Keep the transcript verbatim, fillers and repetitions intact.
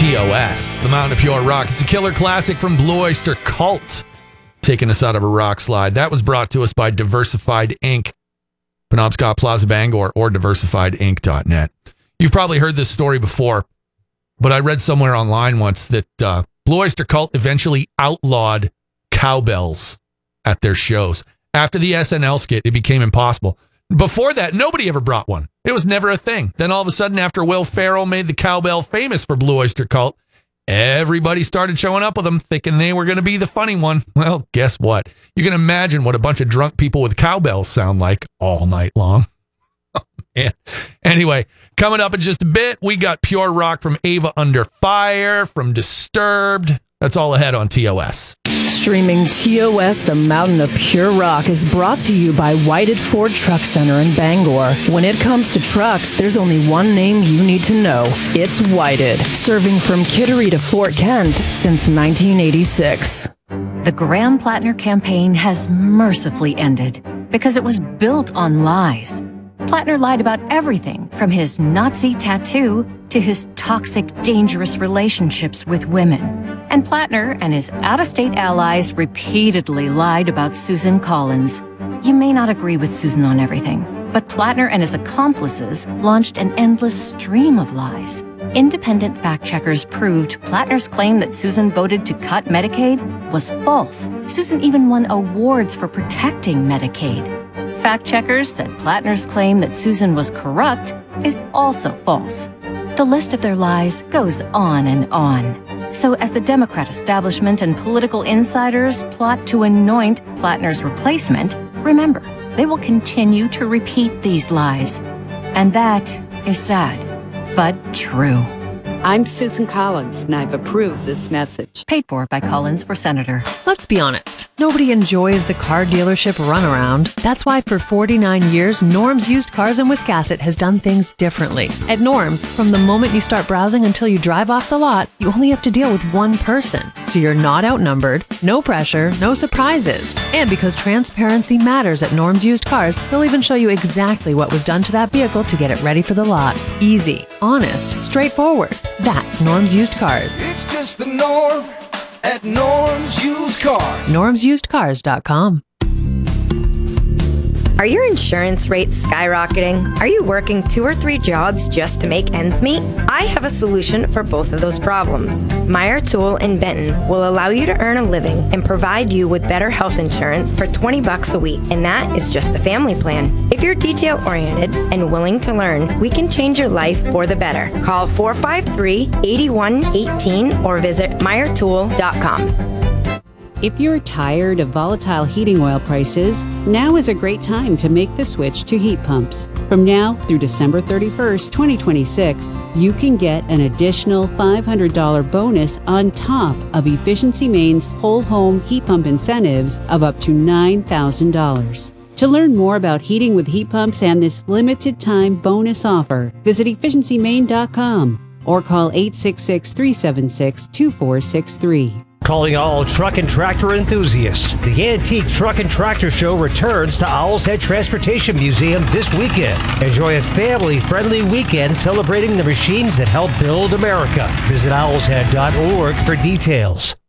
T O S, the Mountain of Pure Rock. It's a killer classic from Blue Oyster Cult, taking us out of a rock slide. That was brought to us by Diversified Incorporated, Penobscot Plaza Bangor, or diversified inc dot net. You've probably heard this story before, but I read somewhere online once that uh, Blue Oyster Cult eventually outlawed cowbells at their shows. After the S N L skit, it became impossible. Before that, nobody ever brought one. It was never a thing. Then all of a sudden, after Will Ferrell made the cowbell famous for Blue Oyster Cult, everybody started showing up with them thinking they were going to be the funny one. Well, guess what? You can imagine what a bunch of drunk people with cowbells sound like all night long. Oh, man. Anyway, coming up in just a bit, we got Pure Rock from Ava Under Fire, from Disturbed. That's all ahead on T O S. Streaming T O S, the Mountain of Pure Rock, is brought to you by Whited Ford Truck Center in Bangor. When it comes to trucks, there's only one name you need to know. It's Whited, serving from Kittery to Fort Kent since nineteen eighty-six. The Graham Plattner campaign has mercifully ended because it was built on lies. Plattner lied about everything from his Nazi tattoo to his toxic, dangerous relationships with women. And Plattner and his out-of-state allies repeatedly lied about Susan Collins. You may not agree with Susan on everything, but Plattner and his accomplices launched an endless stream of lies. Independent fact-checkers proved Plattner's claim that Susan voted to cut Medicaid was false. Susan even won awards for protecting Medicaid. Fact-checkers said Plattner's claim that Susan was corrupt is also false. The list of their lies goes on and on. So as the Democrat establishment and political insiders plot to anoint Plattner's replacement, remember, they will continue to repeat these lies. And that is sad, but true. I'm Susan Collins, and I've approved this message. Paid for by Collins for Senator. Let's be honest. Nobody enjoys the car dealership runaround. That's why for forty-nine years, Norm's Used Cars in Wiscasset has done things differently. At Norm's, from the moment you start browsing until you drive off the lot, you only have to deal with one person. So you're not outnumbered, no pressure, no surprises. And because transparency matters at Norm's Used Cars, they'll even show you exactly what was done to that vehicle to get it ready for the lot. Easy, honest, straightforward. That's Norm's Used Cars. It's just the norm at Norm's Used Cars. norms used cars dot com. Are your insurance rates skyrocketing? Are you working two or three jobs just to make ends meet? I have a solution for both of those problems. Meyer Tool in Benton will allow you to earn a living and provide you with better health insurance for twenty bucks a week, and that is just the family plan. If you're detail-oriented and willing to learn, we can change your life for the better. Call four five three, eight one one eight or visit meyer tool dot com. If you're tired of volatile heating oil prices, now is a great time to make the switch to heat pumps. From now through December thirty-first, twenty twenty-six, you can get an additional five hundred dollars bonus on top of Efficiency Maine's whole home heat pump incentives of up to nine thousand dollars. To learn more about heating with heat pumps and this limited time bonus offer, visit efficiency maine dot com or call eight six six, three seven six, two four six three. Calling all truck and tractor enthusiasts. The Antique Truck and Tractor Show returns to Owl's Head Transportation Museum this weekend. Enjoy a family-friendly weekend celebrating the machines that help build America. Visit owls head dot org for details.